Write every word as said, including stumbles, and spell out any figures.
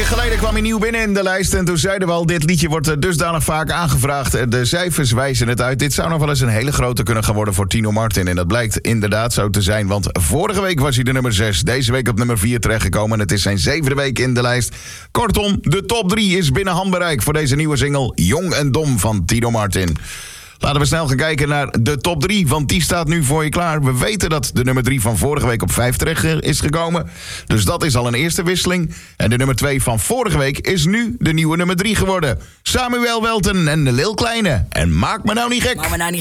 geleden kwam hij nieuw binnen in de lijst. En toen zeiden we al, dit liedje wordt dusdanig vaak aangevraagd. De cijfers wijzen het uit. Dit zou nog wel eens een hele grote kunnen gaan worden voor Tino Martin. En dat blijkt inderdaad zo te zijn. Want vorige week was hij de nummer zes. Deze week op nummer vier terechtgekomen. En het is zijn zevende week in de lijst. Kortom, de top drie is binnen handbereik voor deze nieuwe single Jong en Dom van Tino Martin. Laten we snel gaan kijken naar de top drie, want die staat nu voor je klaar. We weten dat de nummer drie van vorige week op vijf terecht is gekomen. Dus dat is al een eerste wisseling. En de nummer twee van vorige week is nu de nieuwe nummer drie geworden. Samuel Welten en de Lil Kleine. En maak me nou niet gek. Maak me nou niet